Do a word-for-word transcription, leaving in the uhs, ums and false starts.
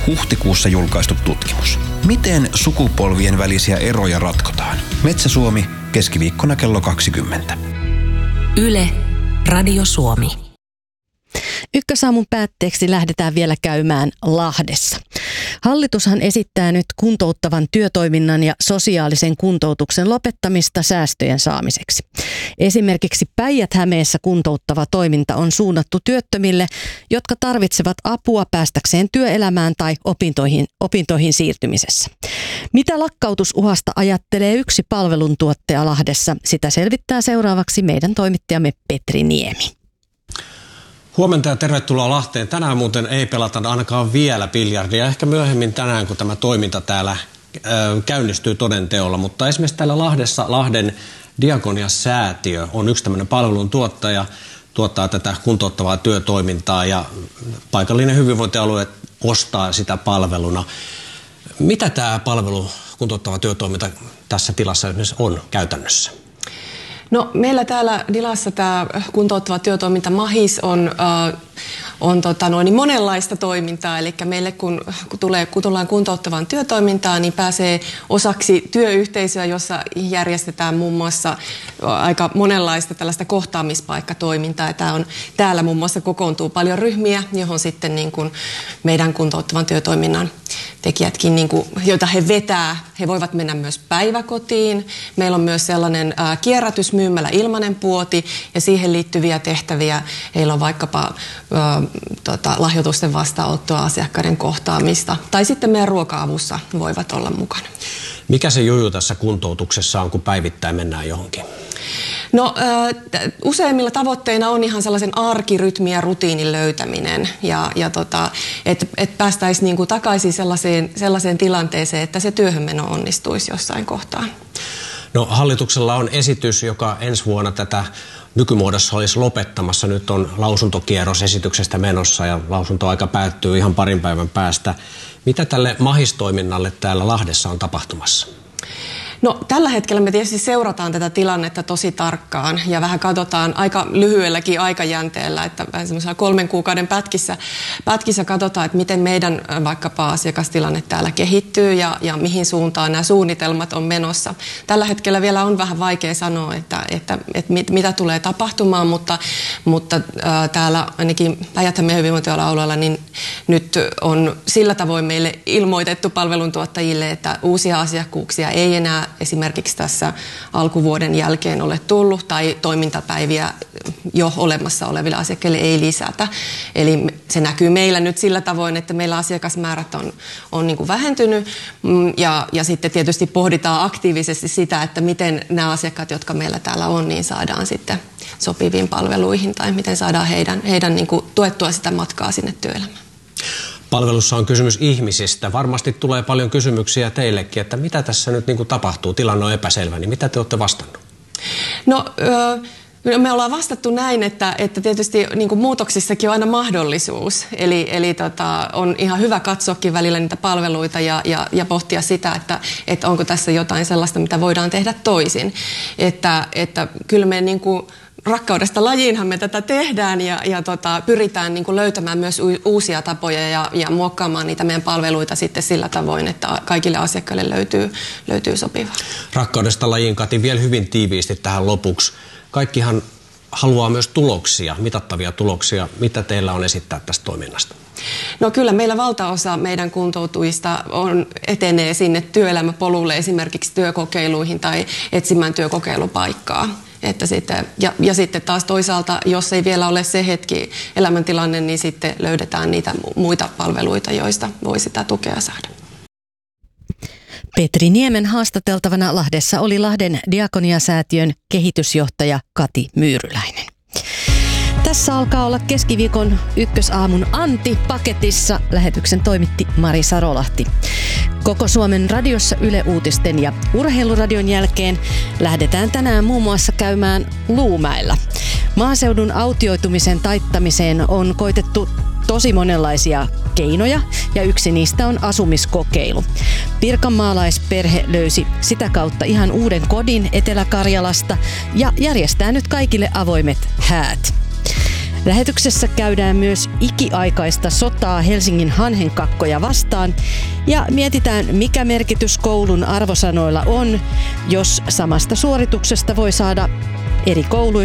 huhtikuussa julkaistu tutkimus. Miten sukupolvien välisiä eroja ratkotaan? Metsä Suomi, keskiviikkona kello kaksikymmentä. Yle, Radio Suomi. Ykkösaamun päätteeksi lähdetään vielä käymään Lahdessa. Hallitushan esittää nyt kuntouttavan työtoiminnan ja sosiaalisen kuntoutuksen lopettamista säästöjen saamiseksi. Esimerkiksi Päijät-Hämeessä kuntouttava toiminta on suunnattu työttömille, jotka tarvitsevat apua päästäkseen työelämään tai opintoihin, opintoihin siirtymisessä. Mitä lakkautusuhasta ajattelee yksi palveluntuottaja Lahdessa? Sitä selvittää seuraavaksi meidän toimittajamme Petri Niemi. Huomenta ja tervetuloa Lahteen. Tänään muuten ei pelata ainakaan vielä biljardia. Ehkä myöhemmin tänään, kun tämä toiminta täällä ö, käynnistyy toden teolla. Mutta esimerkiksi täällä Lahdessa Lahden Diakonia-säätiö on yksi tämmöinen palveluntuottaja, tuottaa tätä kuntouttavaa työtoimintaa ja paikallinen hyvinvointialue ostaa sitä palveluna. Mitä tämä palvelu, kuntouttava työtoiminta tässä tilassa esimerkiksi on käytännössä? No, meillä täällä Dilassa tämä kuntouttava työtoiminta MAHIS on, äh, on tota, noin, monenlaista toimintaa. Eli meille kun, kun, tulee, kun tullaan kuntouttavaan työtoimintaan, niin pääsee osaksi työyhteisöä, jossa järjestetään muun muassa aika monenlaista tällaista kohtaamispaikkatoimintaa. Ja tämä on, täällä muun muassa kokoontuu paljon ryhmiä, johon sitten niin kuin meidän kuntouttavan työtoiminnan tekijätkin, niin kuin, joita he vetää, he voivat mennä myös päiväkotiin. Meillä on myös sellainen ää, kierrätysmyymälä ilmanen puoti ja siihen liittyviä tehtäviä. Heillä on vaikkapa ää, tota, lahjoitusten vastaanottoa, asiakkaiden kohtaamista tai sitten meidän ruoka-avussa voivat olla mukana. Mikä se juju tässä kuntoutuksessa on, kun päivittäin mennään johonkin? No äh, useimmilla tavoitteina on ihan sellaisen arkirytmin ja rutiinin löytäminen ja, ja tota, että et päästäisiin niinku takaisin sellaiseen, sellaiseen tilanteeseen, että se työhönmeno onnistuisi jossain kohtaa. No hallituksella on esitys, joka ensi vuonna tätä nykymuodossa olisi lopettamassa. Nyt on lausuntokierros esityksestä menossa ja lausuntoaika päättyy ihan parin päivän päästä. Mitä tälle MAHIS-toiminnalle täällä Lahdessa on tapahtumassa? No tällä hetkellä me tietysti seurataan tätä tilannetta tosi tarkkaan ja vähän katsotaan aika lyhyelläkin aikajänteellä, että vähän semmoisella kolmen kuukauden pätkissä, pätkissä katsotaan, että miten meidän vaikkapa asiakastilanne täällä kehittyy ja, ja mihin suuntaan nämä suunnitelmat on menossa. Tällä hetkellä vielä on vähän vaikea sanoa, että, että, että mit, mitä tulee tapahtumaan, mutta, mutta ää, täällä ainakin Päijät-Hämeen hyvinvointialueella niin nyt on sillä tavoin meille ilmoitettu palveluntuottajille, että uusia asiakkuuksia ei enää esimerkiksi tässä alkuvuoden jälkeen ole tullut tai toimintapäiviä jo olemassa oleville asiakkaille ei lisätä. Eli se näkyy meillä nyt sillä tavoin, että meillä asiakasmäärät on, on niin kuin vähentynyt ja, ja sitten tietysti pohditaan aktiivisesti sitä, että miten nämä asiakkaat, jotka meillä täällä on, niin saadaan sitten sopiviin palveluihin tai miten saadaan heidän, heidän niin kuin tuettua sitä matkaa sinne työelämään. Palvelussa on kysymys ihmisistä. Varmasti tulee paljon kysymyksiä teillekin, että mitä tässä nyt niin kuin tapahtuu. Tilanne on epäselvä, niin mitä te olette vastannut? No, öö, me ollaan vastattu näin, että, että tietysti niin kuin muutoksissakin on aina mahdollisuus. Eli, eli tota, on ihan hyvä katsoakin välillä niitä palveluita ja, ja, ja pohtia sitä, että, että onko tässä jotain sellaista, mitä voidaan tehdä toisin. Että, että kyllä me niin kuin rakkaudesta lajiinhan me tätä tehdään ja, ja tota, pyritään niin kuin löytämään myös u- uusia tapoja ja, ja muokkaamaan niitä meidän palveluita sitten sillä tavoin, että kaikille asiakkaille löytyy, löytyy sopivaa. Rakkaudesta lajiin, Kati, vielä hyvin tiiviisti tähän lopuksi. Kaikkihan haluaa myös tuloksia, mitattavia tuloksia. Mitä teillä on esittää tästä toiminnasta? No kyllä meillä valtaosa meidän kuntoutujista on, etenee sinne työelämäpolulle esimerkiksi työkokeiluihin tai etsimään työkokeilupaikkaa. Että sitten, ja, ja sitten taas toisaalta, jos ei vielä ole se hetki elämäntilanne, niin sitten löydetään niitä muita palveluita, joista voi sitä tukea saada. Petri Niemen haastateltavana Lahdessa oli Lahden Diakonia-säätiön kehitysjohtaja Kati Myyryläinen. Tässä alkaa olla keskiviikon ykkösaamun Anti paketissa. Lähetyksen toimitti Mari Sarolahti. Koko Suomen radiossa Yle Uutisten ja Urheiluradion jälkeen lähdetään tänään muun muassa käymään Luumäellä. Maaseudun autioitumisen taittamiseen on koitettu tosi monenlaisia keinoja ja yksi niistä on asumiskokeilu. Pirkanmaalaisperhe löysi sitä kautta ihan uuden kodin Etelä-Karjalasta ja järjestää nyt kaikille avoimet häät. Lähetyksessä käydään myös ikiaikaista sotaa Helsingin hanhenkakkoja vastaan ja mietitään, mikä merkitys koulun arvosanoilla on, jos samasta suorituksesta voi saada eri kouluissa